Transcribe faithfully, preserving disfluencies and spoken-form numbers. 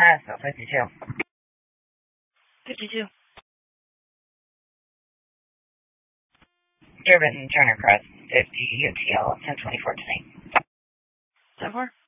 I S O fifty-two. fifty-two. Durban Turner Crest, fifty U T L, ten twenty-four tonight. ten four.